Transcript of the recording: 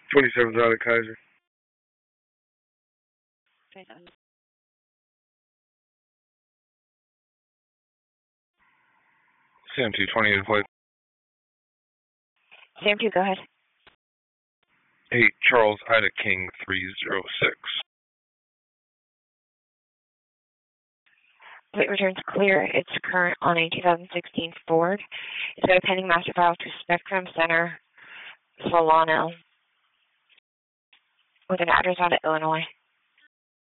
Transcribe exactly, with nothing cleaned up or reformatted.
twenty-seven's out of Kaiser. Sam two twenty in plate. Sam two, go ahead. eight Charles Ida King three zero six. Plate returns clear. It's current on a two thousand sixteen Ford. It's got a pending master file to Spectrum Center, Solano, with an address out of Illinois.